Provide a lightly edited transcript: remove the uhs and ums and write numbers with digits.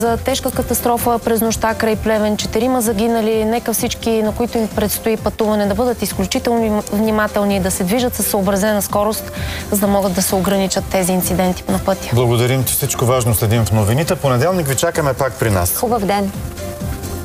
За тежка катастрофа през нощта край Плевен, 4 загинали. Нека всички, на които им предстои пътуване, да бъдат изключително внимателни и да се движат със съобразена скорост, за да могат да се ограничат тези инциденти на пътя. Благодарим ти, всичко важно следим в новините. Понеделник ви чакаме пак при нас. Хубав ден!